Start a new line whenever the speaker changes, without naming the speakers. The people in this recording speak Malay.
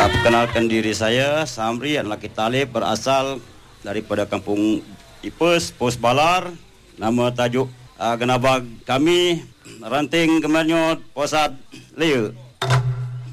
Perkenalkan diri saya, Samri Laki Talib, berasal daripada kampung Ipes, Pos Balar. Nama tajuk genabag kami, Ranting Kemenyot, Posat Lea.